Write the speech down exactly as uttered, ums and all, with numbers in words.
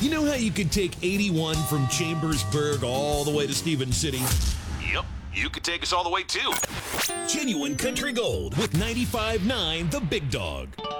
You know how you could take eighty-one from Chambersburg all the way to Steven City? Yep, you could take us all the way too. Genuine Country Gold with ninety-five point nine The Big Dog.